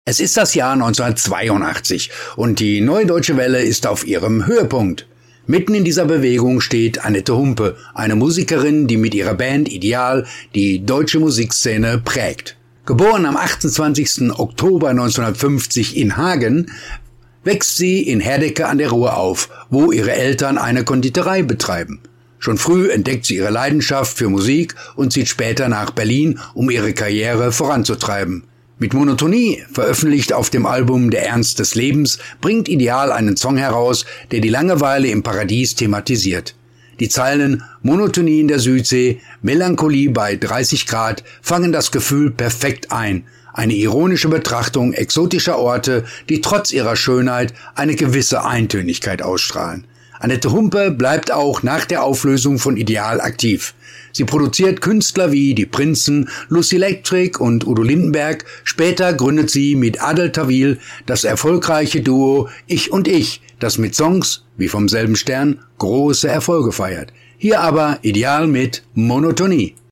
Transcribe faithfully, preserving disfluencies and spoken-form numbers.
Es ist das Jahr neunzehnhundertzweiundachtzig und die Neue Deutsche Welle ist auf ihrem Höhepunkt. Mitten in dieser Bewegung steht Annette Humpe, eine Musikerin, die mit ihrer Band Ideal die deutsche Musikszene prägt. Geboren am achtundzwanzigsten Oktober neunzehnhundertfünfzig in Hagen, wächst sie in Herdecke an der Ruhr auf, wo ihre Eltern eine Konditorei betreiben. Schon früh entdeckt sie ihre Leidenschaft für Musik und zieht später nach Berlin, um ihre Karriere voranzutreiben. Mit Monotonie, veröffentlicht auf dem Album Der Ernst des Lebens, bringt Ideal einen Song heraus, der die Langeweile im Paradies thematisiert. Die Zeilen Monotonie in der Südsee, Melancholie bei dreißig Grad fangen das Gefühl perfekt ein. Eine ironische Betrachtung exotischer Orte, die trotz ihrer Schönheit eine gewisse Eintönigkeit ausstrahlen. Annette Humpe bleibt auch nach der Auflösung von Ideal aktiv. Sie produziert Künstler wie Die Prinzen, Lucy Electric und Udo Lindenberg. Später gründet sie mit Adel Tawil das erfolgreiche Duo Ich und Ich, das mit Songs wie Vom selben Stern große Erfolge feiert. Hier aber Ideal mit Monotonie.